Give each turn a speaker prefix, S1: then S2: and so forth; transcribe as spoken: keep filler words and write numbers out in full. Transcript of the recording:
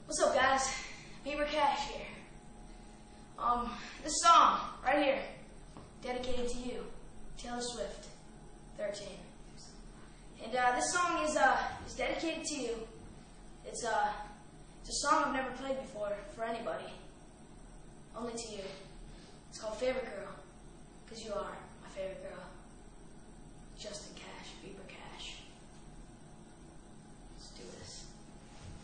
S1: What's up, guys? Beaver Cash here. Um, this song right here, dedicated to you, Taylor Swift, thirteen. And uh, this song is uh is dedicated to you